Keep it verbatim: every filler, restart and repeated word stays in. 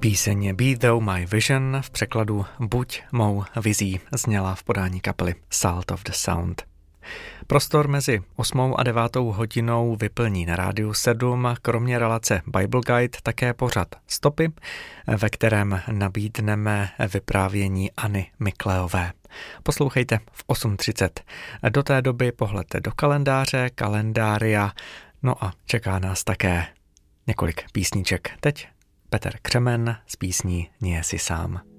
Píseň Be Thou My Vision v překladu Buď mou vizí zněla v podání kapely Salt of the Sound. Prostor mezi osmou a devátou hodinou vyplní na Rádiu sedm kromě relace Bible Guide také pořad Stopy, ve kterém nabídneme vyprávění Anny Mikleové. Poslouchejte v osm třicet. Do té doby pohled do kalendáře, kalendária, no a čeká nás také několik písniček. Teď Petr Křemen s písní Nie si sám.